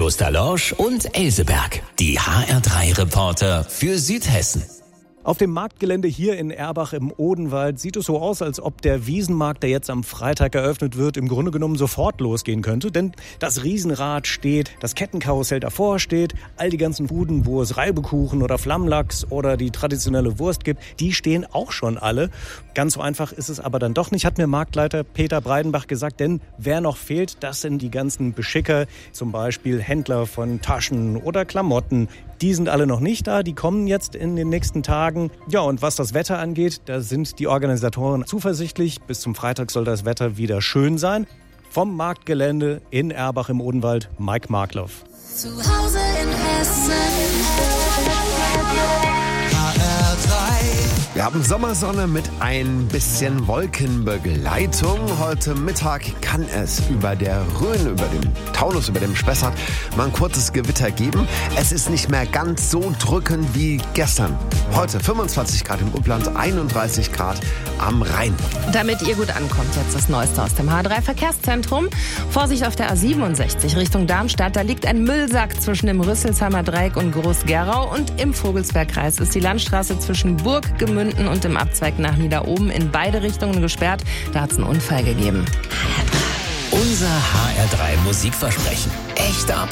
Soestaloge und Elseberg. Die HR3-Reporter für Südhessen. Auf dem Marktgelände hier in Erbach im Odenwald sieht es so aus, als ob der Wiesenmarkt, der jetzt am Freitag eröffnet wird, im Grunde genommen sofort losgehen könnte. Denn das Riesenrad steht, das Kettenkarussell davor steht, all die ganzen Buden, wo es Reibekuchen oder Flammlachs oder die traditionelle Wurst gibt, die stehen auch schon alle. Ganz so einfach ist es aber dann doch nicht, hat mir Marktleiter Peter Breidenbach gesagt. Denn wer noch fehlt, das sind die ganzen Beschicker, zum Beispiel Händler von Taschen oder Klamotten. Die sind alle noch nicht da, die kommen jetzt in den nächsten Tagen. Ja, und was das Wetter angeht, da sind die Organisatoren zuversichtlich. Bis zum Freitag soll das Wetter wieder schön sein. Vom Marktgelände in Erbach im Odenwald, Mike Markloff. Zu Hause in Hessen. Wir haben Sommersonne mit ein bisschen Wolkenbegleitung. Heute Mittag kann es über der Rhön, über dem Taunus, über dem Spessart mal ein kurzes Gewitter geben. Es ist nicht mehr ganz so drückend wie gestern. Heute 25 Grad im Upland, 31 Grad am Rhein. Damit ihr gut ankommt, jetzt das Neueste aus dem H3-Verkehrszentrum. Vorsicht auf der A67 Richtung Darmstadt. Da liegt ein Müllsack zwischen dem Rüsselsheimer Dreieck und Groß-Gerau. Und im Vogelsbergkreis ist die Landstraße zwischen Burg, Gemünden und im Abzweig nach Niederoben in beide Richtungen gesperrt. Da hat es einen Unfall gegeben. Unser HR3 Musikversprechen. Echt ab